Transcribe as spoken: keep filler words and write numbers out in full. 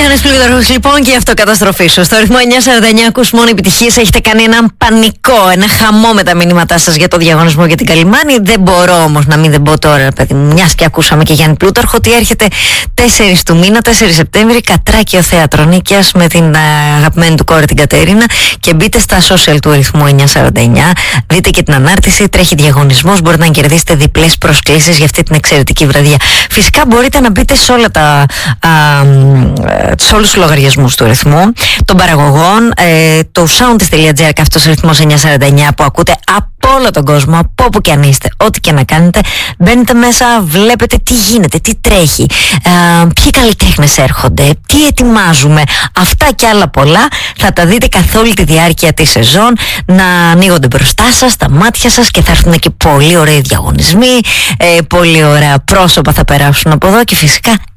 Γιάννης Πλούταρχος λοιπόν και η αυτοκαταστροφή σου. Στο ρυθμό εννιά σαράντα εννιά ακούς μόνο επιτυχίες. Έχετε κάνει έναν πανικό, ένα χαμό με τα μηνύματά σας για το διαγωνισμό για την Καλιμάνη. Δεν μπορώ όμως να μην δεν πω τώρα, παιδί μου, μιας και ακούσαμε και Γιάννη Πλούταρχο, ότι έρχεται τέσσερις του μήνα, τέσσερις Σεπτέμβρη, Κατράκιο Θέατρο Νίκαιας με την α, αγαπημένη του κόρη την Κατερίνα. Και μπείτε στα social του ρυθμού εννιά σαράντα εννιά, δείτε και την ανάρτηση. Τρέχει διαγωνισμός, μπορείτε να κερδίσετε διπλές προσκλήσεις για αυτή την εξαιρετική βραδιά. Φυσικά μπορείτε να μπείτε σε όλα τα. Α, σε όλους τους λογαριασμούς του ρυθμού, των παραγωγών, ε, το soundist.gr και αυτός ο ρυθμός εννιά σαράντα εννιά που ακούτε από όλο τον κόσμο, από όπου και αν είστε, ό,τι και να κάνετε, μπαίνετε μέσα, βλέπετε τι γίνεται, τι τρέχει, ε, ποιοι καλλιτέχνες έρχονται, τι ετοιμάζουμε, αυτά και άλλα πολλά θα τα δείτε καθ' όλη τη διάρκεια της σεζόν να ανοίγονται μπροστά σας, τα μάτια σας, και θα έρθουν και πολύ ωραίοι διαγωνισμοί, ε, πολύ ωραία πρόσωπα θα περάσουν από εδώ και φυσικά